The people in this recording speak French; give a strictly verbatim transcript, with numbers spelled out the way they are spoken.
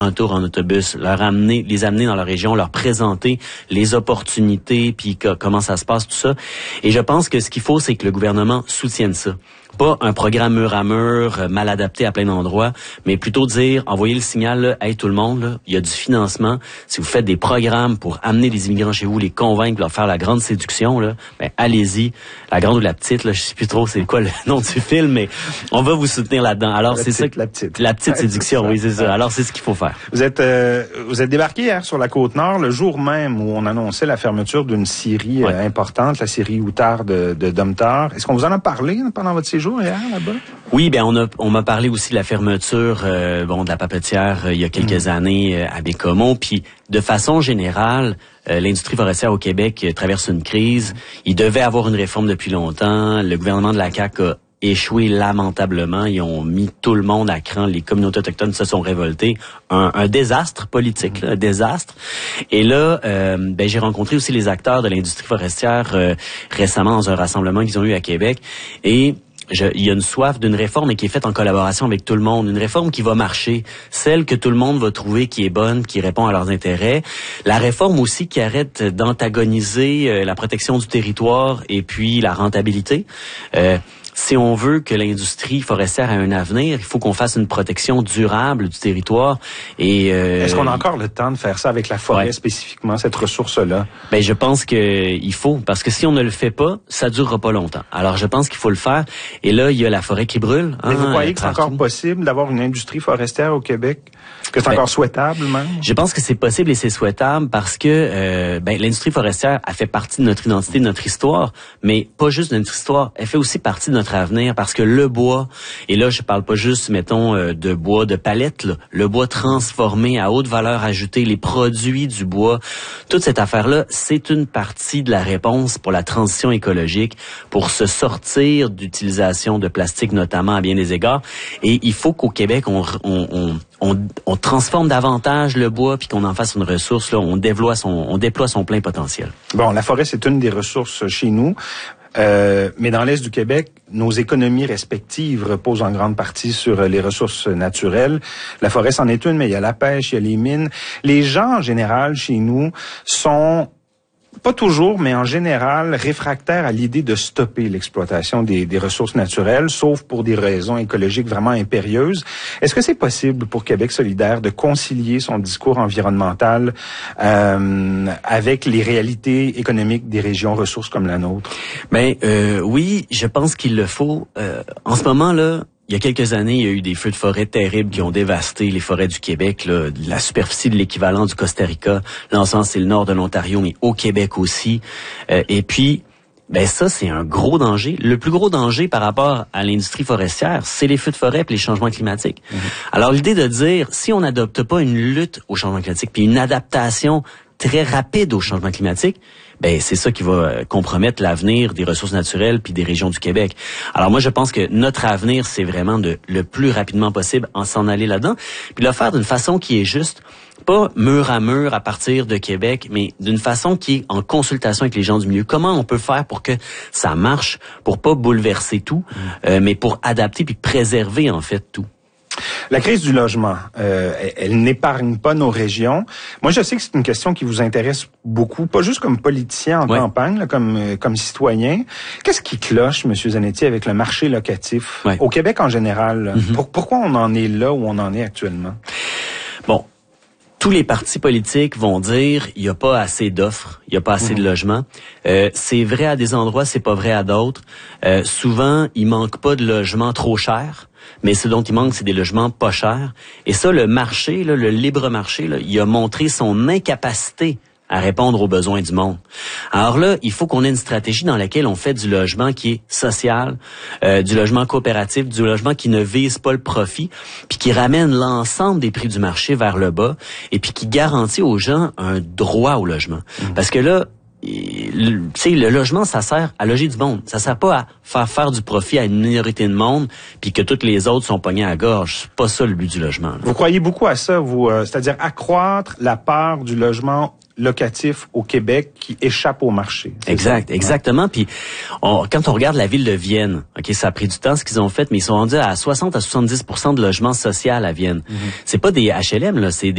un tour en autobus, leur amener, les amener dans leur région, leur présenter les opportunités, puis que, comment ça se passe, tout ça. Et je pense que ce qu'il faut, c'est que le gouvernement soutienne ça. Pas un programme mur à mur, mal adapté à plein d'endroits, mais plutôt dire, envoyer le signal, là, hey, tout le monde, là, il y a du financement. Si vous faites des programmes pour amener les immigrants chez vous, les convaincre, leur faire la grande séduction, là, ben, allez-y. La grande ou la petite, là, je sais plus trop c'est quoi le nom du film, mais on va vous soutenir là-dedans. Alors, la c'est petite, ça. La petite. La petite séduction, oui, c'est ça. Alors, c'est ce qu'il faut faire. Vous êtes, euh, vous êtes débarqué hier sur la Côte-Nord, le jour même où on annonçait la fermeture d'une scierie ouais. euh, importante, la scierie Outard de, de Domtar. Est-ce qu'on vous en a parlé pendant votre séjour hier, là-bas? Oui, ben on a on m'a parlé aussi de la fermeture euh, bon de la papetière euh, il y a quelques mmh. années euh, à Bécomo, puis de façon générale, euh, l'industrie forestière au Québec euh, traverse une crise. Il devait avoir une réforme depuis longtemps. Le gouvernement de la C A Q a échoué lamentablement. Ils ont mis tout le monde à cran. Les communautés autochtones se sont révoltées. Un, un désastre politique, là, un désastre. Et là, euh, ben, j'ai rencontré aussi les acteurs de l'industrie forestière euh, récemment dans un rassemblement qu'ils ont eu à Québec. Et Je, il y a une soif d'une réforme et qui est faite en collaboration avec tout le monde. Une réforme qui va marcher. Celle que tout le monde va trouver qui est bonne, qui répond à leurs intérêts. La réforme aussi qui arrête d'antagoniser euh, la protection du territoire et puis la rentabilité. Euh, Si on veut que l'industrie forestière ait un avenir, il faut qu'on fasse une protection durable du territoire. Et euh, est-ce qu'on a encore le temps de faire ça avec la forêt ouais. spécifiquement, cette ressource-là? Ben je pense que il faut, parce que si on ne le fait pas, ça durera pas longtemps. Alors je pense qu'il faut le faire. Et là, il y a la forêt qui brûle. Mais hein, vous croyez que c'est encore possible d'avoir une industrie forestière au Québec? Que c'est ben, encore souhaitable même? Je pense que c'est possible et c'est souhaitable parce que euh, ben, l'industrie forestière a fait partie de notre identité, de notre histoire, mais pas juste de notre histoire, elle fait aussi partie de notre avenir parce que le bois, et là je parle pas juste, mettons, euh, de bois de palette, là, le bois transformé à haute valeur ajoutée, les produits du bois, toute cette affaire-là, c'est une partie de la réponse pour la transition écologique, pour se sortir d'utilisation de plastique notamment à bien des égards. Et il faut qu'au Québec, on, on, on, on, on transforme davantage le bois puis qu'on en fasse une ressource, là, on déploie son, on déploie son plein potentiel. Bon, la forêt, c'est une des ressources chez nous. Euh, mais dans l'Est du Québec, nos économies respectives reposent en grande partie sur les ressources naturelles. La forêt, c'en est une, mais il y a la pêche, il y a les mines. Les gens, en général, chez nous, sont... pas toujours, mais en général, réfractaires à l'idée de stopper l'exploitation des, des ressources naturelles, sauf pour des raisons écologiques vraiment impérieuses. Est-ce que c'est possible pour Québec solidaire de concilier son discours environnemental euh, avec les réalités économiques des régions ressources comme la nôtre? Ben euh, oui, je pense qu'il le faut. Euh, en ce moment là. Il y a quelques années, il y a eu des feux de forêt terribles qui ont dévasté les forêts du Québec, là, la superficie de l'équivalent du Costa Rica. Là, en ce moment, c'est le nord de l'Ontario, mais au Québec aussi. Euh, et puis, ben ça, c'est un gros danger. Le plus gros danger par rapport à l'industrie forestière, c'est les feux de forêt et les changements climatiques. Mmh. Alors, l'idée de dire, si on n'adopte pas une lutte au changement climatique, puis une adaptation très rapide au changement climatique, ben c'est ça qui va compromettre l'avenir des ressources naturelles puis des régions du Québec. Alors moi je pense que notre avenir c'est vraiment de le plus rapidement possible en s'en aller là-dedans, puis le faire d'une façon qui est juste, pas mur à mur à partir de Québec, mais d'une façon qui est en consultation avec les gens du milieu. Comment on peut faire pour que ça marche, pour pas bouleverser tout, mmh. euh, mais pour adapter puis préserver en fait tout. La crise du logement, euh, elle, elle n'épargne pas nos régions. Moi, je sais que c'est une question qui vous intéresse beaucoup, pas juste comme politicien en ouais. campagne, là, comme euh, comme citoyen. Qu'est-ce qui cloche, M. Zanetti, avec le marché locatif ouais. au Québec en général? Mm-hmm. Pour, pourquoi on en est là où on en est actuellement? Bon. Tous les partis politiques vont dire il y a pas assez d'offres, il y a pas assez mmh. de logements. Euh, c'est vrai à des endroits, c'est pas vrai à d'autres. Euh, souvent, il manque pas de logements trop chers, mais ce dont il manque, c'est des logements pas chers. Et ça, le marché, là, le libre marché, là, il a montré son incapacité à répondre aux besoins du monde. Alors là, il faut qu'on ait une stratégie dans laquelle on fait du logement qui est social, euh, du logement coopératif, du logement qui ne vise pas le profit, puis qui ramène l'ensemble des prix du marché vers le bas, et puis qui garantit aux gens un droit au logement. Mmh. Parce que là, tu sais, le logement, ça sert à loger du monde. Ça sert pas à faire faire du profit à une minorité de monde, puis que toutes les autres sont pognés à la gorge. C'est pas ça le but du logement. Là. Vous croyez beaucoup à ça, vous, euh, c'est-à-dire accroître la part du logement locatif au Québec qui échappe au marché. Exact, ça? exactement. Puis on, quand on regarde la ville de Vienne, ok, ça a pris du temps ce qu'ils ont fait, mais ils sont rendus à soixante à soixante-dix pour cent de logements sociaux à Vienne. Mm-hmm. C'est pas des H L M là, c'est